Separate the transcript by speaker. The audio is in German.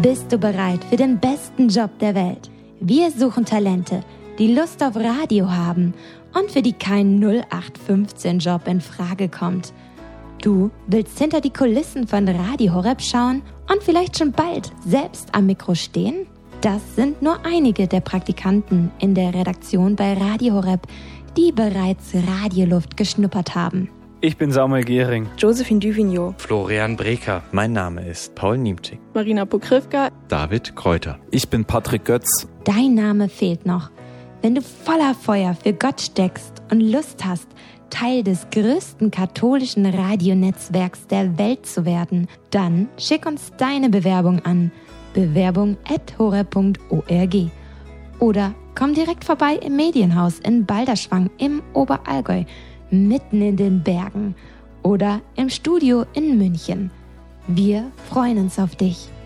Speaker 1: Bist du bereit für den besten Job der Welt? Wir suchen Talente, die Lust auf Radio haben und für die kein 0815-Job in Frage kommt. Du willst hinter die Kulissen von Radio Horeb schauen und vielleicht schon bald selbst am Mikro stehen? Das sind nur einige der Praktikanten in der Redaktion bei Radio Horeb, die bereits Radioluft geschnuppert haben.
Speaker 2: Ich bin Samuel Gehring.
Speaker 3: Josephine Duvigneau.
Speaker 4: Florian Breker.
Speaker 5: Mein Name ist Paul Niemczyk.
Speaker 3: Marina Pokrivka.
Speaker 6: David Kräuter.
Speaker 7: Ich bin Patrick Götz.
Speaker 1: Dein Name fehlt noch. Wenn du voller Feuer für Gott steckst und Lust hast, Teil des größten katholischen Radionetzwerks der Welt zu werden, dann schick uns deine Bewerbung an bewerbung@horeb.org oder komm direkt vorbei im Medienhaus in Balderschwang im Oberallgäu, mitten in den Bergen oder im Studio in München. Wir freuen uns auf dich.